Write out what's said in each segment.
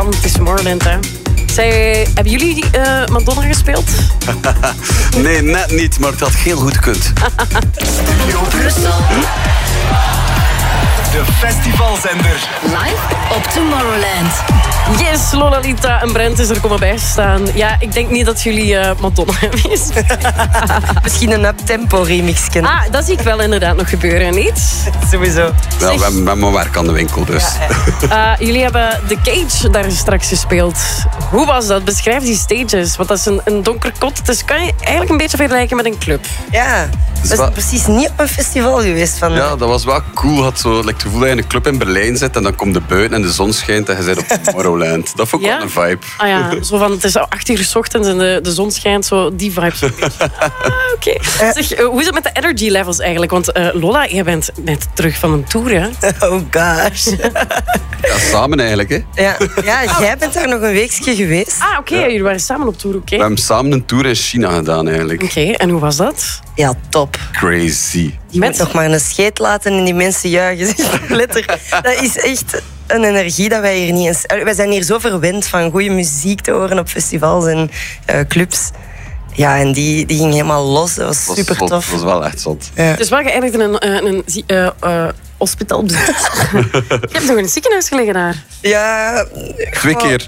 Het is Tomorrowland, hè. Hebben jullie Madonna gespeeld? Nee, net niet, maar het had heel goed gekund. Studio Brussel. De festivalzender. Live op Tomorrowland. Yes, Lolalita en Brent is er komen bijstaan. Ja, ik denk niet dat jullie Madonna hebben gespeeld. Misschien een up-tempo remixje. Ah, dat zie ik wel inderdaad nog gebeuren, niet? Sowieso. Ja, we hebben maar werk aan de winkel, dus. Jullie hebben The Cage daar straks gespeeld. Hoe was dat? Beschrijf die stages. Want dat is een donker kot. Dus kan je eigenlijk een beetje vergelijken met een club. Ja, we zijn precies niet op een festival geweest. Ja, dat was wel cool. Had zo het gevoel dat je in een club in Berlijn zit en dan komt de buiten en de zon schijnt en je zit op Tomorrowland. Dat vond ik wel een vibe. Ah ja, zo van het is 8 uur 's ochtends en de zon schijnt, zo die vibe. Oké. Zeg, hoe is het met de energy levels eigenlijk? Want Lola, jij bent net terug van een tour, hè? Oh gosh. Ja, samen eigenlijk, hè? Ja, jij bent daar nog een weekje geweest. Ah, oké. Jullie waren samen op tour, oké. We hebben samen een tour in China gedaan, eigenlijk. Oké, en hoe was dat? Ja, top. Crazy. Je moet nog maar een scheet laten en die mensen juichen. Letterlijk. Dat is echt een energie dat wij hier niet eens... Wij zijn hier zo verwend van goede muziek te horen op festivals en clubs. Ja, en die ging helemaal los. Dat was super tof. Dat was wel echt zot. Ja. Het is wel geëindigd in een hospitaalbezoek. Je hebt nog in het ziekenhuis gelegen daar. Ja... 2 keer.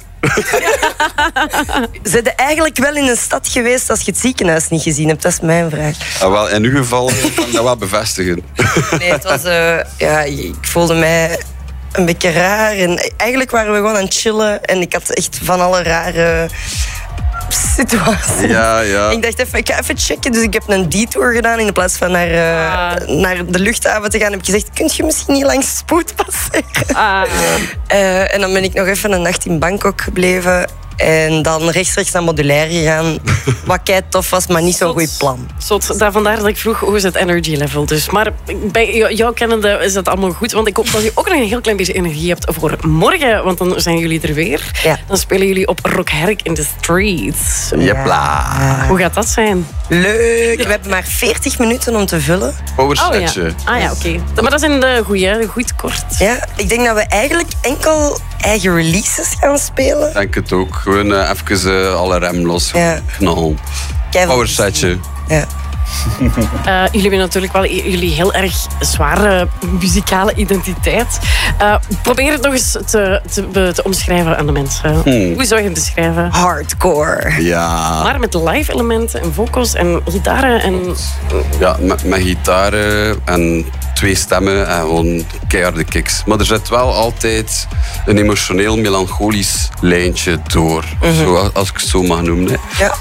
Ze zijn eigenlijk wel in een stad geweest als je het ziekenhuis niet gezien hebt. Dat is mijn vraag. Ah, wel, in uw geval kan ik dat wel bevestigen. Nee, het was... ik voelde mij een beetje raar. En eigenlijk waren we gewoon aan het chillen. En ik had echt van alle rare situaties. Ja. Ik dacht even, ik ga even checken. Dus ik heb een detour gedaan. In plaats van naar de luchthaven te gaan, heb ik gezegd, kun je misschien niet langs spoed passeren? En dan ben ik nog even een nacht in Bangkok gebleven. En dan rechtstreeks naar Modulair gegaan. Wat kei tof was, maar niet zo'n goed plan. Vandaar dat ik vroeg, hoe is het energy level? Dus, maar bij jou kennende is dat allemaal goed. Want ik hoop dat je ook nog een heel klein beetje energie hebt voor morgen. Want dan zijn jullie er weer. Ja. Dan spelen jullie op Rockherk in the Streets. Jepla. Hoe gaat dat zijn? Leuk. We hebben maar 40 minuten om te vullen. Powersetje. Ah ja, oké. Maar dat zijn de goeie, goed kort. Ja, ik denk dat we eigenlijk enkel eigen releases gaan spelen. Ik denk het ook. Gewoon even alle rem los. Ja. Knal. Powersetje. Ja. Jullie hebben natuurlijk wel jullie heel erg zware muzikale identiteit. Probeer het nog eens te omschrijven aan de mensen. Hoe zou je het beschrijven? Hardcore. Ja. Maar met live elementen en vocals en gitaren en... Ja, met gitaren en 2 stemmen en gewoon keiharde kicks. Maar er zit wel altijd een emotioneel, melancholisch lijntje door. Zo, als ik het zo mag noemen. Ja.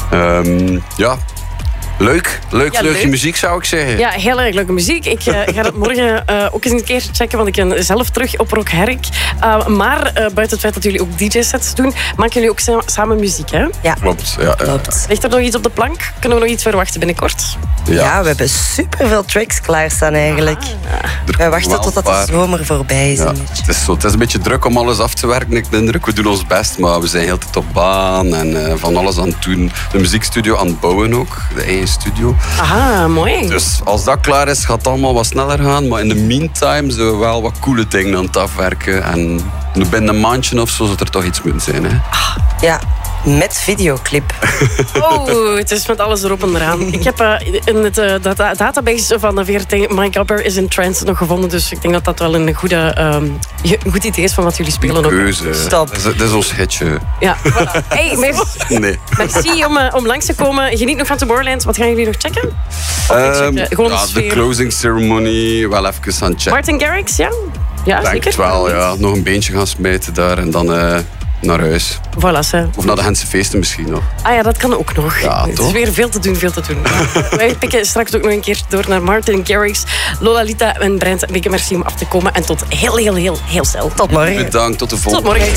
Ja. Leuk leuk. muziek zou ik zeggen. Ja, heel erg leuke muziek. Ik ga dat morgen ook eens een keer checken, want ik ben zelf terug op Rockherk. Maar buiten het feit dat jullie ook DJ-sets doen, maken jullie ook samen muziek, hè? Ja. Klopt. Ligt er nog iets op de plank? Kunnen we nog iets verwachten binnenkort? Ja, we hebben superveel tracks klaarstaan eigenlijk. Wij wachten totdat de zomer voorbij is. Ja, een beetje. het is een beetje druk om alles af te werken. Ik ben druk. We doen ons best, maar we zijn heel de tijd op baan en van alles aan het doen. De muziekstudio aan het bouwen ook, de eigen studio. Aha, mooi. Dus als dat klaar is, gaat het allemaal wat sneller gaan. Maar in de meantime zijn we wel wat coole dingen aan het afwerken. En binnen een maandje of zo zou er toch iets moeten zijn. Hè? Ja, met videoclip. Oh, het is met alles erop en eraan. Ik heb in het database van de VRT Mike Upper is in Trance nog gevonden. Dus ik denk dat dat wel een goed idee is van wat jullie spelen. Keuze. Stop. Dat is ons hitje. Ja, voilà. Hey, Nee. merci om langs te komen. Geniet nog van Tomorrowland. Wat gaan jullie nog checken? Gewoon de De sfeer. closing ceremony, wel even aan checken. Martin Garrix, ja? Ja, Denk zeker? het wel, ja. Nog een beentje gaan smijten daar en dan naar huis. Voilà, ze. Of naar de Gentse feesten misschien nog. Ah ja, dat kan ook nog. Ja, het toch? is weer veel te doen. Wij pikken straks ook nog een keer door naar Martin Garrix, Lolalita en Brent. Een merci om af te komen. En tot heel snel. Tot morgen. Bedankt, tot de Tot volgende. morgen.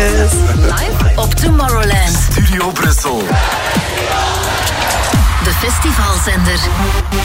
Live op Tomorrowland. Studio Brussel. De festivalzender.